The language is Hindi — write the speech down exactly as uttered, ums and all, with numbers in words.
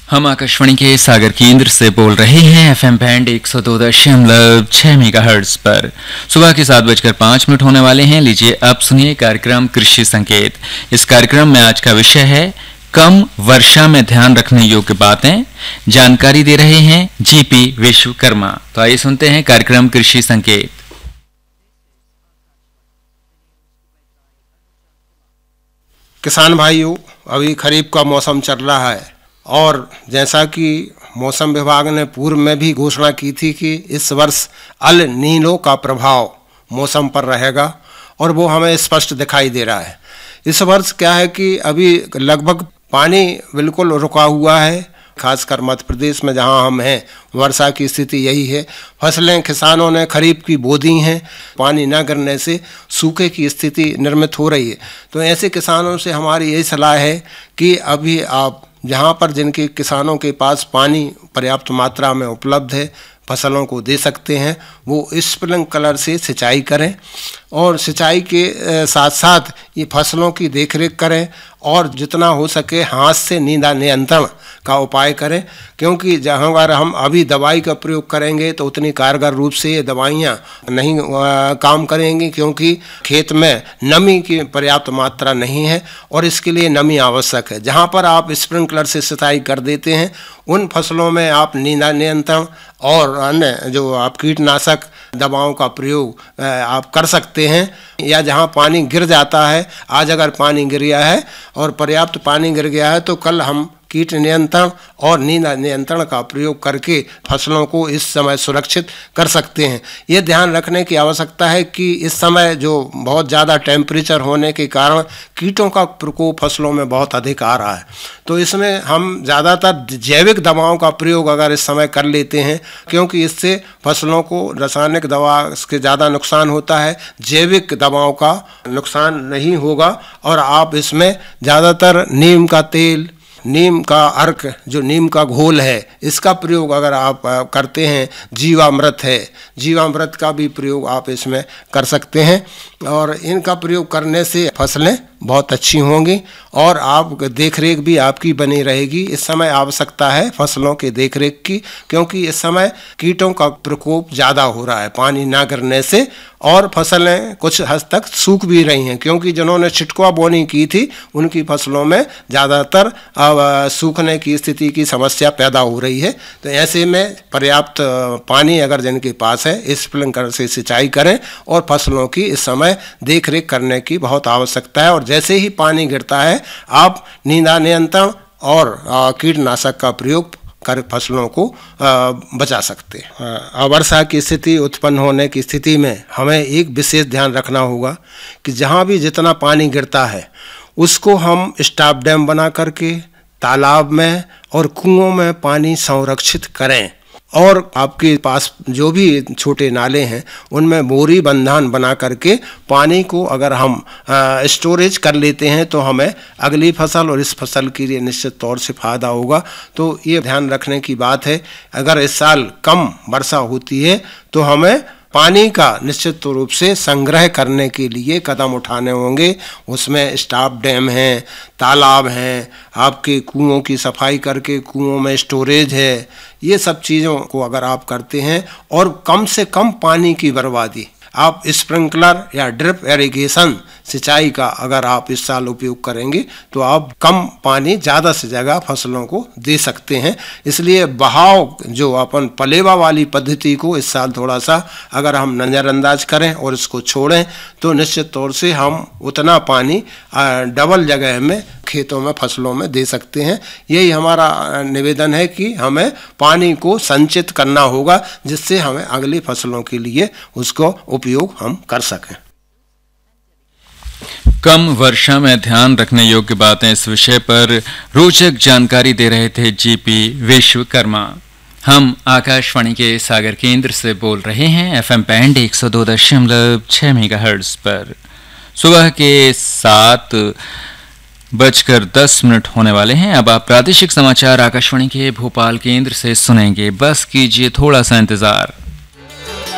हम आकाशवाणी के सागर केंद्र से बोल रहे हैं एफएम बैंड एक सौ दो दशमलव छह मेगाहर्ट्ज पर। सुबह के सात बजकर पाँच मिनट होने वाले हैं। लीजिए अब सुनिए कार्यक्रम कृषि संकेत। इस कार्यक्रम में आज का विषय है कम वर्षा में ध्यान रखने योग्य बातें। जानकारी दे रहे हैं जीपी विश्वकर्मा। तो आइए सुनते हैं कार्यक्रम कृषि संकेत। किसान भाइयों, अभी खरीफ का मौसम चल रहा है और जैसा कि मौसम विभाग ने पूर्व में भी घोषणा की थी कि इस वर्ष अल नीनो का प्रभाव मौसम पर रहेगा और वो हमें स्पष्ट दिखाई दे रहा है। इस वर्ष क्या है कि अभी लगभग पानी बिल्कुल रुका हुआ है, खासकर मध्य प्रदेश में जहां हम हैं वर्षा की स्थिति यही है। फसलें किसानों ने खरीफ की बो दी हैं, पानी न गिरने से सूखे की स्थिति निर्मित हो रही है। तो ऐसे किसानों से हमारी यही सलाह है कि अभी आप जहाँ पर जिनके किसानों के पास पानी पर्याप्त मात्रा में उपलब्ध है, फसलों को दे सकते हैं, वो स्प्रिंकलर से सिंचाई करें और सिंचाई के साथ साथ ये फसलों की देखरेख करें और जितना हो सके हाथ से नींदा नियंत्रण का उपाय करें, क्योंकि जहाँ पर हम अभी दवाई का प्रयोग करेंगे तो उतनी कारगर रूप से ये दवाइयाँ नहीं आ, काम करेंगी, क्योंकि खेत में नमी की पर्याप्त मात्रा नहीं है और इसके लिए नमी आवश्यक है। जहाँ पर आप स्प्रिंकलर से सिंचाई कर देते हैं उन फसलों में आप नींदा नियंत्रण और अन्य जो आप कीटनाशक दवाओं का प्रयोग आप कर सकते हैं। या जहाँ पानी गिर जाता है, आज अगर पानी गिर गया है और पर्याप्त पानी गिर गया है तो कल हम कीट नियंत्रण और नींद नियंत्रण का प्रयोग करके फसलों को इस समय सुरक्षित कर सकते हैं। ये ध्यान रखने की आवश्यकता है कि इस समय जो बहुत ज़्यादा टेम्परेचर होने के कारण कीटों का प्रकोप फसलों में बहुत अधिक आ रहा है, तो इसमें हम ज़्यादातर जैविक दवाओं का प्रयोग अगर इस समय कर लेते हैं, क्योंकि इससे फसलों को रासायनिक दवा के ज़्यादा नुकसान होता है, जैविक दवाओं का नुकसान नहीं होगा। और आप इसमें ज़्यादातर नीम का तेल, नीम का अर्क, जो नीम का घोल है, इसका प्रयोग अगर आप करते हैं, जीवामृत है, जीवामृत का भी प्रयोग आप इसमें कर सकते हैं और इनका प्रयोग करने से फसलें बहुत अच्छी होंगी और आप देखरेख भी आपकी बनी रहेगी। इस समय आवश्यकता है फसलों के देखरेख की, क्योंकि इस समय कीटों का प्रकोप ज़्यादा हो रहा है पानी ना गिरने से और फसलें कुछ हद तक सूख भी रही हैं, क्योंकि जिन्होंने छिटकुआ बोनी की थी उनकी फसलों में ज़्यादातर सूखने की स्थिति की समस्या पैदा हो रही है। तो ऐसे में पर्याप्त पानी अगर जिनके पास है स्प्रिंकलर से सिंचाई करें और फसलों की इस समय देख रेख करने की बहुत आवश्यकता है। और जैसे ही पानी गिरता है आप नींदा नियंत्रण और कीटनाशक का प्रयोग कर फसलों को आ, बचा सकते हैं। अवर्षा की स्थिति उत्पन्न होने की स्थिति में हमें एक विशेष ध्यान रखना होगा कि जहाँ भी जितना पानी गिरता है उसको हम स्टॉप डैम बना करके तालाब में और कुओं में पानी संरक्षित करें और आपके पास जो भी छोटे नाले हैं उनमें बोरी बंधान बना करके पानी को अगर हम आ, स्टोरेज कर लेते हैं तो हमें अगली फसल और इस फसल के लिए निश्चित तौर से फ़ायदा होगा। तो ये ध्यान रखने की बात है, अगर इस साल कम वर्षा होती है तो हमें पानी का निश्चित रूप से संग्रह करने के लिए कदम उठाने होंगे। उसमें स्टॉप डैम हैं, तालाब हैं, आपके कुओं की सफाई करके कुओं में स्टोरेज है, ये सब चीज़ों को अगर आप करते हैं और कम से कम पानी की बर्बादी, आप स्प्रिंकलर या ड्रिप इरिगेशन सिंचाई का अगर आप इस साल उपयोग करेंगे तो आप कम पानी ज़्यादा से ज़्यादा फसलों को दे सकते हैं। इसलिए बहाव जो अपन पलेवा वाली पद्धति को इस साल थोड़ा सा अगर हम नज़रअंदाज करें और इसको छोड़ें तो निश्चित तौर से हम उतना पानी डबल जगह में खेतों में फसलों में दे सकते हैं। यही हमारा निवेदन है कि हमें पानी को संचित करना होगा, जिससे हमें अगली फसलों के लिए उसको उपयोग हम कर सकें। कम वर्षा में ध्यान रखने योग्य बातें, इस विषय पर रोचक जानकारी दे रहे थे जीपी विश्वकर्मा। हम आकाशवाणी के सागर केंद्र से बोल रहे हैं एफएम बैंड एक सौ दो दशमलव छह मेगाहर्ट्ज पर। सुबह के सात बजकर दस मिनट होने वाले हैं। अब आप प्रादेशिक समाचार आकाशवाणी के भोपाल केंद्र से सुनेंगे। बस कीजिए थोड़ा सा इंतजार।